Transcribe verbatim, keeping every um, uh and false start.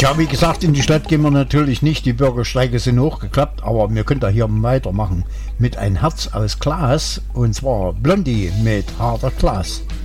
Tja, wie gesagt, in die Stadt gehen wir natürlich nicht. Die Bürgersteige sind hochgeklappt, aber wir können da hier weitermachen mit Ein Herz aus Glas, und zwar Blondie mit Harter Glas.